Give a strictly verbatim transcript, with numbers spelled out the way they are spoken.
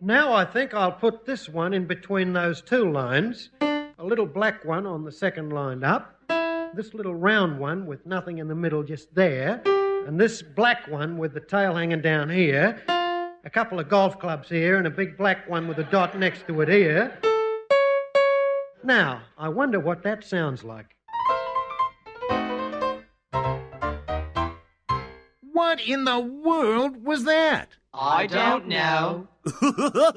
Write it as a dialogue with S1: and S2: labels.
S1: Now I think I'll put this one in between those two lines, a little black one on the second line up, this little round one with nothing in the middle just there, and this black one with the tail hanging down here, a couple of golf clubs here, and a big black one with a dot next to it here. Now, I wonder what that sounds like.
S2: What in the world was that?
S3: I don't know.